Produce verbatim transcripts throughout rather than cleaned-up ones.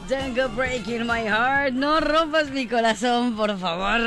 Don't go breaking my heart. No rompas mi corazón, por favor.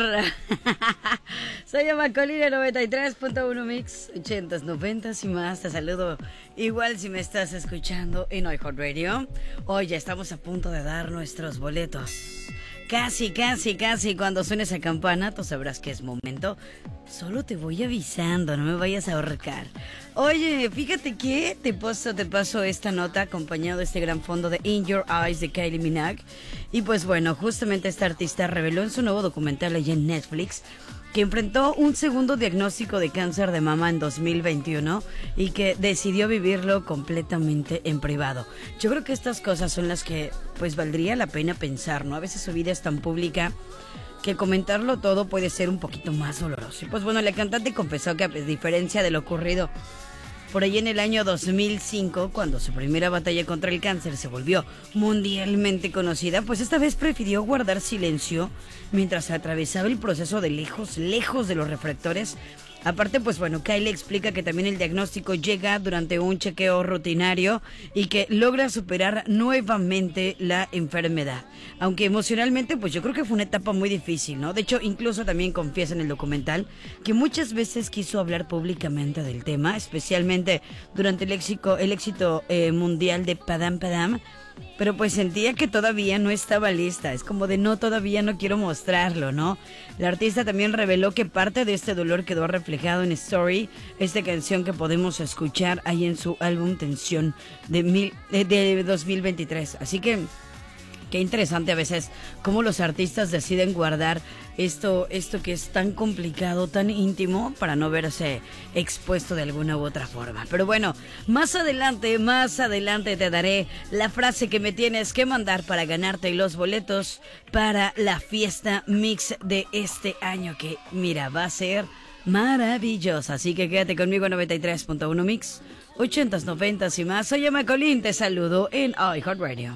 Soy Macolina noventa y tres punto uno Mix, ochentas, noventas y más. Te saludo igual si me estás escuchando en iHeartRadio. Hoy ya estamos a punto de dar nuestros boletos. Casi, casi, casi cuando suene esa campana, tú sabrás que es momento. Solo te voy avisando, no me vayas a ahorcar. Oye, fíjate que te paso, te paso esta nota acompañado de este gran fondo de In Your Eyes de Kylie Minogue. Y pues bueno, justamente esta artista reveló en su nuevo documental allá en Netflix que enfrentó un segundo diagnóstico de cáncer de mama en dos mil veintiuno y que decidió vivirlo completamente en privado. Yo creo que estas cosas son las que pues valdría la pena pensar, ¿no? A veces su vida es tan pública que comentarlo todo puede ser un poquito más doloroso. Y pues bueno, la cantante confesó que a diferencia de lo ocurrido por ahí en el año dos mil cinco, cuando su primera batalla contra el cáncer se volvió mundialmente conocida, pues esta vez prefirió guardar silencio mientras atravesaba el proceso de lejos, lejos de los reflectores. Aparte, pues bueno, Kylie explica que también el diagnóstico llega durante un chequeo rutinario y que logra superar nuevamente la enfermedad. Aunque emocionalmente, pues yo creo que fue una etapa muy difícil, ¿no? De hecho, incluso también confiesa en el documental que muchas veces quiso hablar públicamente del tema, especialmente durante el éxito, el éxito eh, mundial de Padam Padam. Pero pues sentía que todavía no estaba lista. Es como de no, todavía no quiero mostrarlo, ¿no? La artista también reveló que parte de este dolor quedó reflejado en Story, esta canción que podemos escuchar ahí en su álbum Tensión de, mil, de, de dos mil veintitrés. Así que qué interesante a veces cómo los artistas deciden guardar esto, esto que es tan complicado, tan íntimo, para no verse expuesto de alguna u otra forma. Pero bueno, más adelante, más adelante te daré la frase que me tienes que mandar para ganarte los boletos para la fiesta mix de este año, que mira, va a ser maravillosa. Así que quédate conmigo en noventa y tres punto uno Mix, ochentas, noventas y más. Soy Emma Colín, te saludo en iHeartRadio.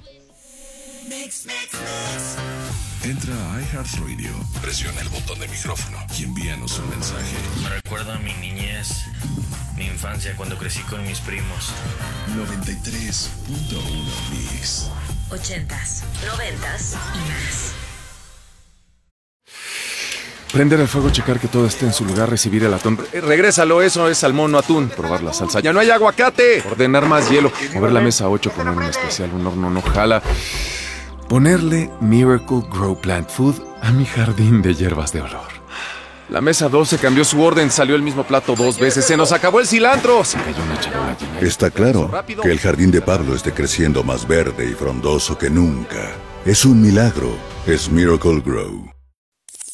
Mix, mix, mix. Entra a iHeartRadio, presiona el botón de micrófono y envíanos un mensaje. Me recuerda a mi niñez, mi infancia cuando crecí con mis primos. noventa y tres punto uno Mix. Ochentas, noventas y más. Prender el fuego, checar que todo esté en su lugar, recibir el atún. Eh, regrésalo, eso es salmón, no atún. Probar la salsa. ¡Ya no hay aguacate! Ordenar más hielo. Mover la mesa a ocho, poner un especial, un horno no jala. Ponerle Miracle Grow Plant Food a mi jardín de hierbas de olor. La mesa doce cambió su orden, salió el mismo plato dos veces. ¡Se nos acabó el cilantro! Se cayó una charola llena de... Está claro que el jardín de Pablo esté creciendo más verde y frondoso que nunca. Es un milagro. Es Miracle Grow.